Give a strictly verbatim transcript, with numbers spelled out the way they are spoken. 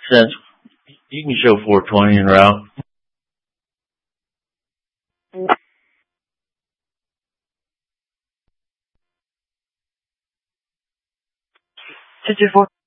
Since you can show four twenty en route. Two two four.